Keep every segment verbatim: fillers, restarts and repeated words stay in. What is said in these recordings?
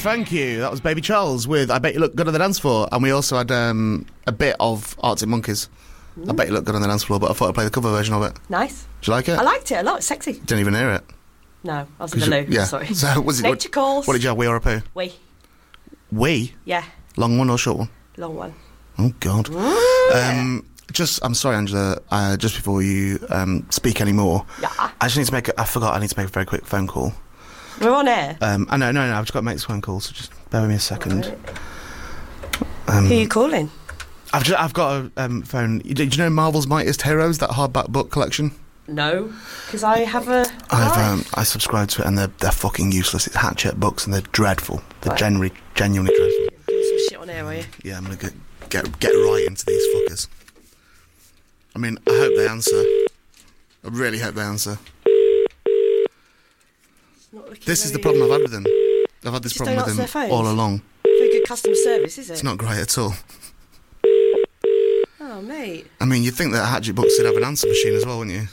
thank you. That was Baby Charles with I Bet You Look Good on the Dance Floor. And we also had um, a bit of Arctic Monkeys. Mm. I Bet You Look Good on the Dance Floor, but I thought I'd play the cover version of it. Nice. Did you like it? I liked it a lot. It's sexy. Didn't even hear it. No, I was in the loo. Yeah. Sorry. So, was it, Nature what, calls. What did you have, wee or a poo? Wee. Wee? Yeah. Long one or short one? Long one. Oh, God. Yeah. Um, just, I'm sorry, Angela, uh, just before you um, speak anymore, Yeah. I just need to make, a, I forgot I need to make a very quick phone call. We're on air. Um, I know, no, no, I've just got to make this phone call, so just bear with me a second. Right. Um, Who are you calling? I've just, I've got a um, phone. Do you know Marvel's Mightiest Heroes, that hardback book collection? No, because I have a. I've um, I subscribe to it, and they're they're fucking useless. It's Hatchet books, and they're dreadful. They're right. genuinely genuinely dreadful. Some shit on air, are you? Yeah, I'm gonna get get get right into these fuckers. I mean, I hope they answer. I really hope they answer. This is the problem I've had with them. I've had this Just problem don't with answer them their all phones. along. Very good customer service, is it? It's not great at all. Oh, mate. I mean, you'd think that Hatchet Books would have an answer machine as well, wouldn't you?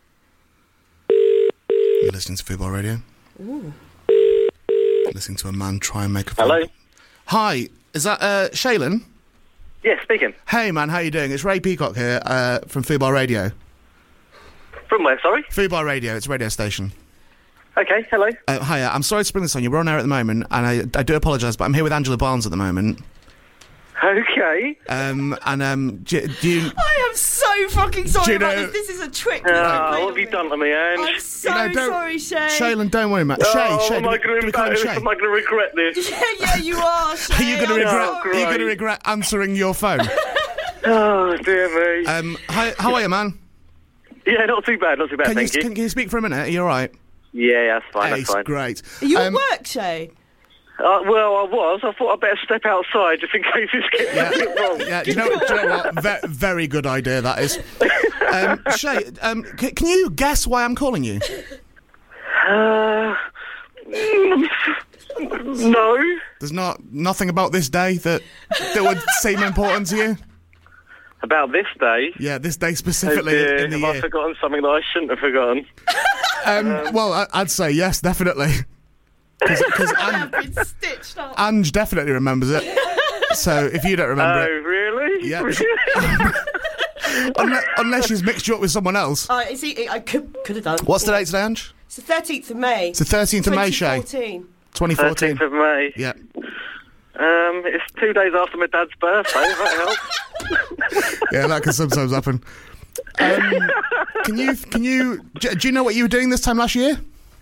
You're listening to Football Radio. Ooh. Listening to a man try and make a phone. Hello? Hi, is that uh, Shaylin? Yeah, speaking. Hey, man, how you doing? It's Ray Peacock here uh, from Football Radio. From where, sorry? Football Radio, it's a radio station. Okay, hello. Uh, hiya, I'm sorry to bring this on you. We're on air at the moment, and I, I do apologise, but I'm here with Angela Barnes at the moment. Okay. Um, and um, do, do you... I am so fucking sorry Do you about know- this. This is a trick. Uh, you what played have on you me. done to me, Ange? I'm so You know, don't- sorry, Shay. Shaylin, don't worry, man. Shay, oh, Shay, am do, I we- going do we call him to Shay? am I going to regret this? Yeah, yeah, you are, Shay. Are you going to I'm regret? Oh, Are you going to great. regret answering your phone? Oh, dear me. um, hi, how are you, man? yeah, not too bad, not too bad, Can you, thank you. can, can you speak for a minute? Are you all right? Yeah, that's fine, Hey, that's fine. great. Are you Um, at work, Shay? Uh, well, I was. I thought I'd better step outside just in case this gets Yeah. a bit wrong. Yeah, do you know, do you know what? Ve- very good idea, that is. Um, Shay, um, c- can you guess why I'm calling you? Uh, mm, no. There's not nothing about this day that that would seem important to you? About this day. Yeah, this day Oh specifically dear, in the have I year. forgotten something that I shouldn't have forgotten? Um, well, I- I'd say yes, definitely. Because I've been stitched up. Ange definitely remembers it. So if you don't remember Oh, it, really? Yeah. unless, unless she's mixed you up with someone else. Uh, is he, I could could have done. What's the date today, Ange? It's the thirteenth of May. It's the thirteenth of May, Shay. twenty fourteen. thirteenth of May. Yeah. Um, it's two days after my dad's birthday, if that helps. Yeah, that can sometimes happen. Um, can you, can you, do do you know what you were doing this time last year?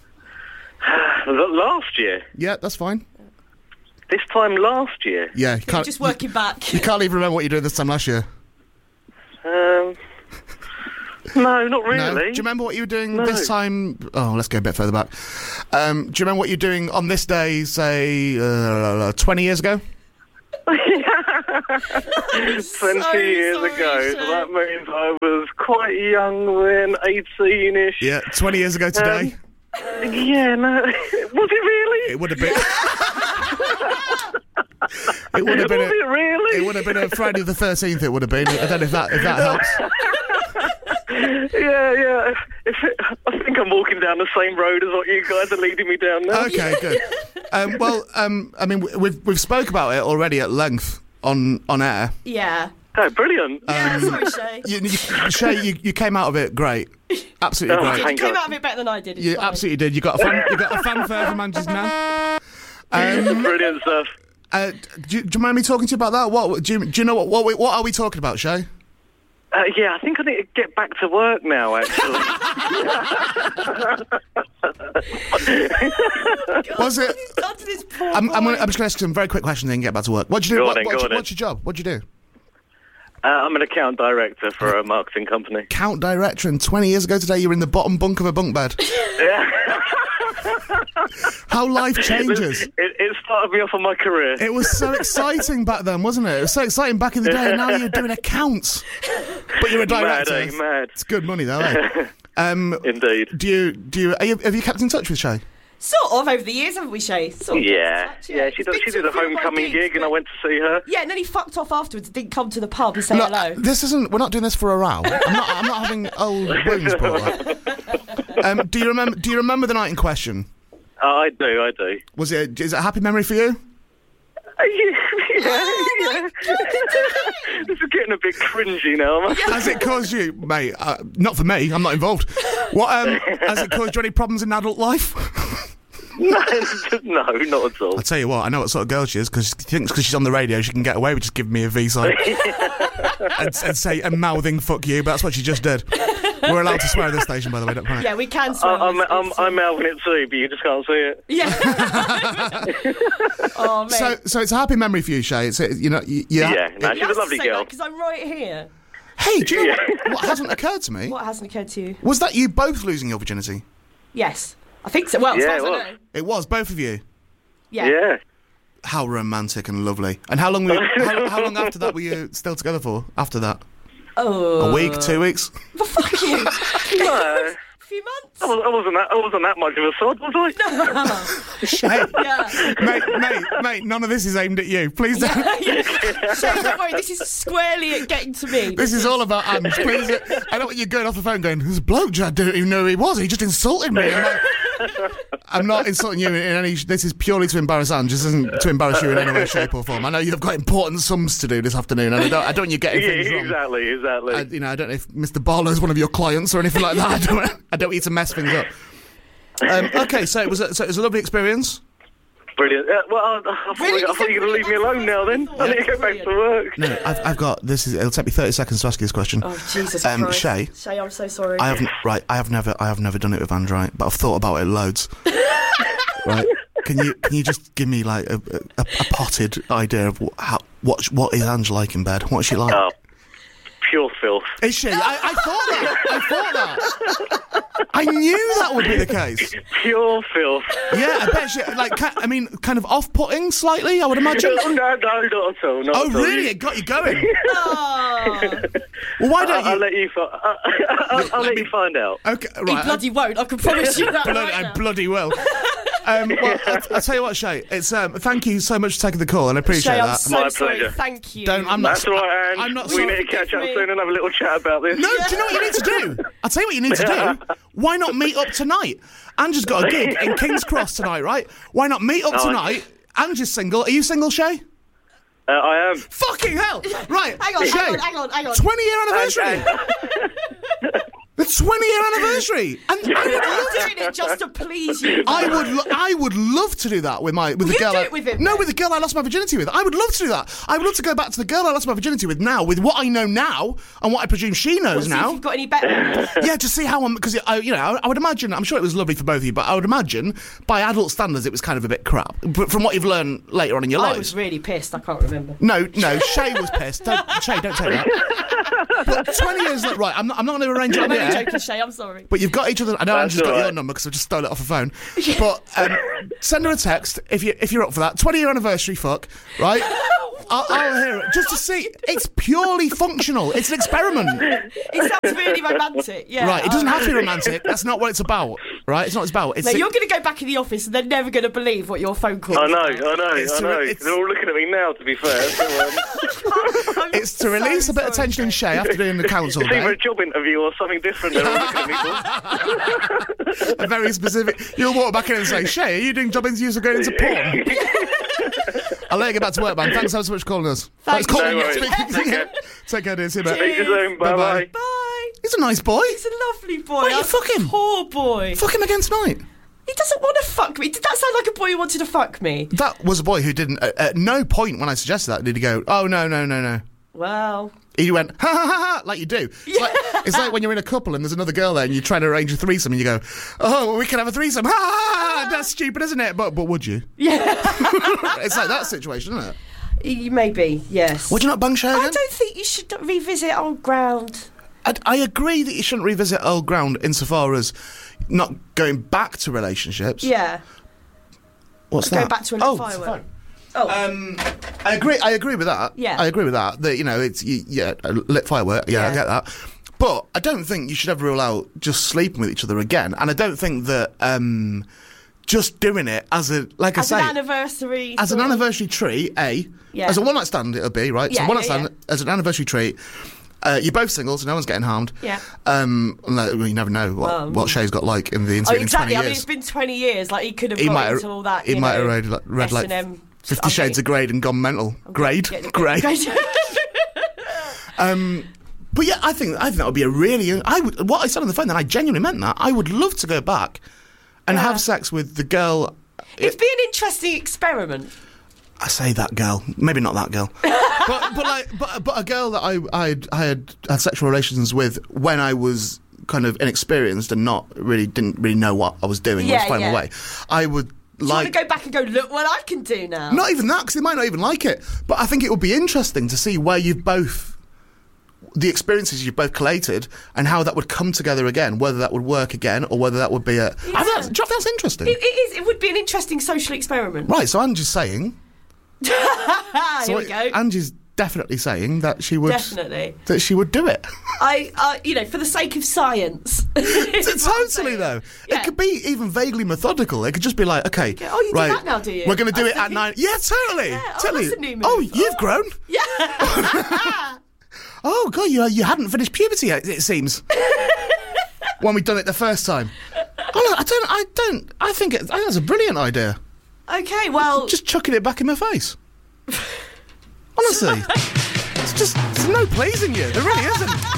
Last year? Yeah, that's fine. This time last year? Yeah, you can't, Just working back. you can't even remember what you did this time last year. Um, no, not really. No? Do you remember what you were doing No. this time? Oh, let's go a bit further back. Um, do you remember what you were doing on this day, say, uh, twenty years ago? Twenty so years sorry, ago, Shay. so that means I was quite young then, eighteen-ish. Yeah, twenty years ago today. Um, yeah, no, was it really? It would have been. It would have been. Was A, it really? it would have been a Friday the thirteenth. It would have been. I don't know if that if that helps. Yeah, yeah. If it, I think I'm walking down the same road as what you guys are leading me down now. Okay, good. Um, well, um, I mean, we've we've spoke about it already at length on on air. Yeah. Oh, brilliant. Yeah, Um, sorry, Shay. You, you, Shay, you, you came out of it great. Absolutely Oh, great. You thank came God. out of it better than I did. It's You fine. absolutely did. You got a fan, you got a fanfare from Manchester now. Um, Brilliant stuff. uh, do, you- do you mind me talking to you about that? What do you, do you know what what we, what are we talking about, Shay? Uh, yeah, I think I need to get back to work now, actually. Was it? God, this poor I'm, I'm, boy. gonna, I'm just going to ask you some very quick questions and then get back to work. What do you do? Go on What, then, what's, go your, on then. what's your job? What do you do? uh, I'm an account director for a marketing company. Count director, and twenty years ago today, you were in the bottom bunk of a bunk bed. Yeah. How life changes. It, it started me off on my career. It was so exciting back then, wasn't it? It was so exciting back in the day, and now you're doing accounts. But you're a Mad, director. eh? Mad. It's good money, though, eh? Um, Indeed. do you, do you, are you, have you kept in touch with Shay? Sort of over the years, haven't we, Shay? Sort of Yeah. touch, Yeah, she, It's did, been she to did a few of my homecoming gigs, gig and I but- went to see her. Yeah, and then he fucked off afterwards and didn't come to the pub and say Look, hello. this isn't, we're not doing this for a row. I'm not, I'm not having old wounds brought up. Um, do you remember, do you remember the night in question? Uh, I do, I do. Was it? Is it a happy memory for you? Uh, yeah, yeah, yeah. This is getting a bit cringy now. am I? Has it caused you, mate? Uh, not for me. I'm not involved. What? Um, has it caused you any problems in adult life? No, no, not at all. I'll tell you what, I know what sort of girl she is, because she thinks because she's on the radio she can get away with just giving me a V sign and, and say and mouthing "fuck you," but that's what she just did. We're allowed to swear at this station, by the way. Don't panic. Yeah, we can swear. I, I'm, on I'm, this, I'm mouthing it too, but you just can't see it. Yeah. Oh, mate. So, so it's a happy memory for you, Shay. It's you know, you, yeah. Yeah, no, she's a lovely girl. Because I'm right here. Hey, do you know Yeah. what, what hasn't occurred to me? What hasn't occurred to you? Was that you both losing your virginity? Yes, I think so. Well, as Yeah, far as it I was. know. It was both of you. Yeah. Yeah. How romantic and lovely. And how long? Were you, how, how long after that were you still together for? After that, Oh. a week, two weeks? But fuck you. No. A few months. I wasn't, I wasn't that. I wasn't that much of a sod, was I? Shay, Yeah. mate, mate, mate. None of this is aimed at you. Please don't. So don't worry, this is squarely at getting to me. This is all about Ange. Please, I don't want you going off the phone going, "There's a bloke, I didn't even know who he was. He just insulted me." I'm, like, I'm not insulting you in any. This is purely to embarrass Ange. This isn't to embarrass you in any way, shape, or form. I know you've got important sums to do this afternoon, and I don't. I don't want you getting Yeah, things wrong. exactly, exactly. I, you know, I don't know if Mister Barlow's one of your clients or anything like that. I don't. I don't want you to mess things up. Um, okay, so it was. A, so it was a lovely experience. Brilliant. Uh, well, I, I, thought, Really? I thought you were going to leave me alone now. Then I need to go back to work. No, I've, I've got this. Is it'll take me thirty seconds to ask you this question. Oh Jesus Um, Christ. Shay, Shay, I'm so sorry. I haven't. Right, I have never. I have never done it with Ange, right? But I've thought about it loads. Right. Can you can you just give me like a, a, a potted idea of wh- how what what is Ange like in bed? What's she like? Oh, pure filth. Is she? I, I thought that. I thought that. I knew that would be the case. Pure filth. Yeah, I bet she. Like, ca- I mean, kind of off-putting slightly. I would imagine. No, no, no, not at all. Not Oh, at all. really? It got you going. Oh. Well, why don't I'll, I'll you? let you. Fi- I'll, I'll, I'll let you find out. Okay, He right. bloody won't. I can promise you that. I, bloody, right I now. bloody will. Um, well, I'll, I'll tell you what, Shay. It's um, thank you so much for taking the call, and I appreciate Shay, I'm that. so My sorry. pleasure. Thank you. Don't. I'm not. That's all right, Ange. I'm not We sorry. need to catch up me. soon and have a little chat about this. No, do you know what you need to do? I'll tell you what you need to do. Why not meet up tonight? Angie's got a gig in King's Cross tonight, right? Why not meet up Oh, tonight? Angie's single. Are you single, Shay? Uh, I am. Fucking hell! Right, Hang on, Shay, hang on, hang on, hang on. twenty year anniversary. The twenty year anniversary, and I would I'm love doing it just to please you. I would, lo- I would love to do that with my with the you girl. do I, it with him, no, then? with the girl I lost my virginity with. I would love to do that. I would love to go back to the girl I lost my virginity with now, with what I know now and what I presume she knows See if now. you've got any better. Yeah, to see how I'm because I, you know, I, I would imagine. I'm sure it was lovely for both of you, but I would imagine by adult standards it was kind of a bit crap. But from what you've learned later on in your I lives. was really pissed. I can't remember. No, no, Shay was pissed. Don't, Shay, don't take that. But twenty years, like, right? I'm not. I'm not going to arrange it on I'm the only air. joking, Shay. I'm sorry. But you've got each other. I know That's Angie's got all your right. number because I just stole it off her phone. But um, send her a text if you if you're up for that. twenty year anniversary, fuck, right? I'll, I'll hear it just to see. It's purely functional. It's an experiment, It sounds really romantic. Yeah. right? It doesn't have to be alright. romantic. That's not what it's about, right? It's not what it's about. It's Mate, you're going to go back in the office and they're never going to believe what your phone call I is know, about. I know, It's I to- know. it's- They're all looking at me now, to be fair. So, um, I'm it's to release so a bit of sorry, tension in Shay after doing the council it's either day. a job interview or something different. They're all looking at me for. A very specific. You'll walk back in and say, "Shay, are you doing job interviews or going into porn?" I'll let you get back to work, man. Thanks so much for calling us. Thanks. calling No us. worries. Take care. Take care, dear. See you, mate. Speak to you soon. Bye Bye-bye. bye. Bye. He's a nice boy. He's a lovely boy. Why you I'm fuck him? Poor boy. Fuck him again tonight. He doesn't want to fuck me. Did that sound like a boy who wanted to fuck me? That was a boy who didn't. At, at no point when I suggested that did he go, "Oh no, no, no, no." Well, He went, "Ha ha ha ha," like you do. It's, like, it's like when you're in a couple and there's another girl there and you're trying to arrange a threesome and you go, "Oh, well, we can have a threesome." Ha ha ha! That's stupid, isn't it? But but would you? yeah. It's like that situation, isn't it? Maybe, yes. Would you not bang Shay I again? don't think you should revisit old ground. I, I agree that you shouldn't revisit old ground insofar as not going back to relationships. Yeah. What's Go that? back to a oh, firework. fine. Oh. Um, I agree. I agree with that. Yeah. I agree with that. That you know, it's y- yeah, a lit firework. Yeah, I Yeah. get that. But I don't think you should ever rule out just sleeping with each other again. And I don't think that um, just doing it as a like As I say an anniversary. as an sort of- anniversary treat, a Yeah. as a one night stand, it'll be right. Yeah, so one night yeah, stand as an anniversary treat. Uh, you're both single, so no one's getting harmed. Yeah. Um, no, well, you never know what, Well, what Shay's got like in the Oh, internet exactly. in I twenty mean, years. it's been twenty years. Like, he could have He got might into have- all that. he you might know, have read, like, read, like, S and M Fifty Shades of Grey and gone mental. Grade, grade. Um, but yeah, I think I think that would be a really. I would. What I said on the phone, then I genuinely meant that. I would love to go back and Yeah. have sex with the girl. It'd be an interesting experiment. I say that girl, maybe not that girl, but but like but but a girl that I I had, I had had sexual relations with when I was kind of inexperienced and not really didn't really know what I was doing. Yeah, I was finding yeah. a way. I would Do you like. want to go back and go, look what I can do now? Not even that, because they might not even like it. But I think it would be interesting to see where you've both, the experiences you've both collated, and how that would come together again. Whether that would work again, or whether that would be a. I think that's, do you think that's interesting? It, it is. It would be an interesting social experiment. Right. So Angie's saying. Ah, so here we go. Angie's definitely saying that she would. Definitely. That she would do it. I, I, you know, for the sake of science. is what I'm Totally, saying. though. Yeah. It could be even vaguely methodical. It could just be like, okay, Oh, you do right, that now, do you? we're going to do I it at see. nine. Yeah, totally. Yeah, oh, totally. that's a new move. Oh, you've Oh. grown. Yeah. Oh God, you you hadn't finished puberty yet, it seems. When we'd done it the first time. Oh no, I don't. I don't. I think it, I think that's a brilliant idea. Okay, well. Just chucking it back in my face. Honestly, it's just there's no pleasing you. There really isn't.